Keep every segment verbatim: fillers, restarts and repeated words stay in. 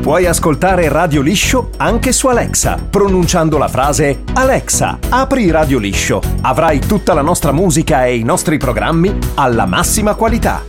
Puoi ascoltare Radio Liscio anche su Alexa, pronunciando la frase Alexa, apri Radio Liscio. Avrai tutta la nostra musica e i nostri programmi alla massima qualità.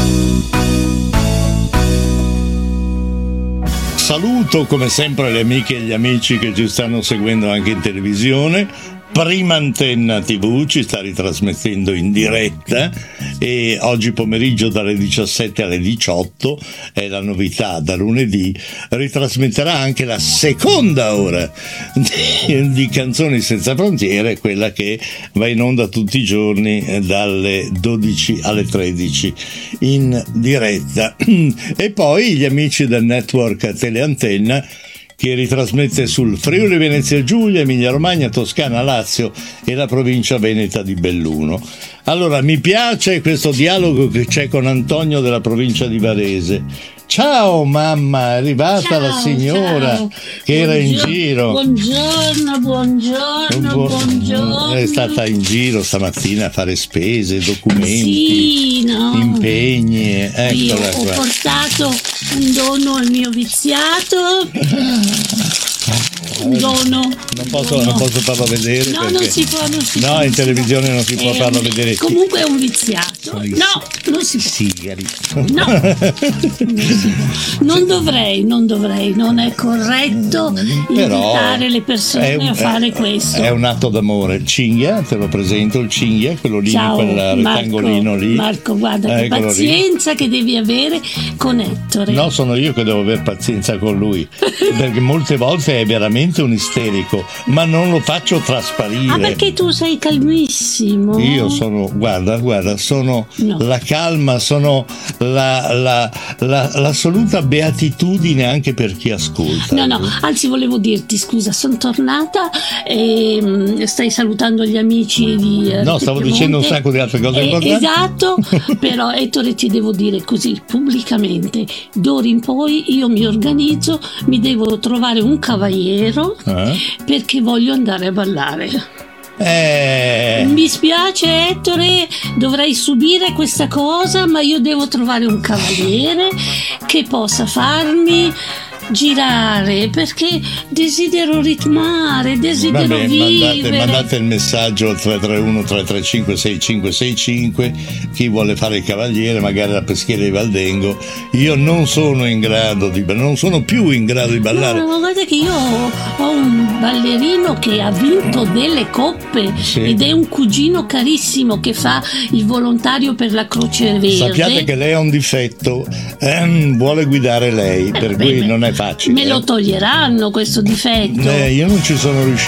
Saluto come sempre le amiche e gli amici che ci stanno seguendo anche in televisione. Prima Antenna tivù ci sta ritrasmettendo in diretta e oggi pomeriggio dalle diciassette alle diciotto è la novità. Da lunedì ritrasmetterà anche la seconda ora di, di Canzoni Senza Frontiere, quella che va in onda tutti i giorni dalle dodici alle tredici in diretta. E poi gli amici del network Teleantenna, che ritrasmette sul Friuli Venezia Giulia, Emilia Romagna, Toscana, Lazio e la provincia veneta di Belluno. Allora, mi piace questo dialogo che c'è con Antonio della provincia di Varese. Ciao mamma, è arrivata ciao, la signora ciao. Che buongiorno, era in giro. Buongiorno, buongiorno, Bu- buongiorno. È stata in giro stamattina a fare spese, documenti, sì, no. impegni. Eccola Io qua. ho portato un dono al mio viziato. Un dono. Non posso, dono. non posso farlo vedere. No, perché... non si può, non si no, può. in televisione non si può eh, farlo vedere. Comunque è un viziato. No, non si può. Sigari. No, non si può. Non dovrei, non dovrei, non è corretto invitare Però le persone un, a fare è, questo. È un atto d'amore. Il cinghia, te lo presento, il cinghia, quello lì, Ciao, quel Marco, rettangolino lì. Marco, guarda che Eccolo pazienza lì. Che devi avere con Ettore. No, sono io che devo avere pazienza con lui, perché molte volte è veramente un isterico, ma non lo faccio trasparire. Ah, perché tu sei calmissimo. Io sono, guarda, guarda, sono no. la calma, sono la, la, la, l'assoluta beatitudine anche per chi ascolta. No, no, anzi volevo dirti, scusa, sono tornata e mh, stai salutando gli amici di eh, No, stavo Piemonte. dicendo un sacco di altre cose eh, importanti. Esatto, però Ettore ti devo dire così pubblicamente, d'ora in poi io mi organizzo, mi devo trovare un cavaliero eh? perché voglio andare a ballare. Eh. Mi spiace Ettore, dovrei subire questa cosa, ma io devo trovare un cavaliere che possa farmi girare, perché desidero ritmare, desidero Vabbè, vivere. mandate, mandate il messaggio al tre tre uno tre tre cinque sei cinque sei cinque, chi vuole fare il cavaliere, magari la peschiera di Valdengo. Io non sono in grado di non sono più in grado di ballare. No, ma guarda che io ho un ballerino che ha vinto delle coppe, sì. Ed è un cugino carissimo che fa il volontario per la Croce Verde. Sappiate che lei ha un difetto, ehm, vuole guidare lei, eh, per beh, cui beh. non è facile. Me lo toglieranno questo difetto. Eh, io non ci sono riuscito.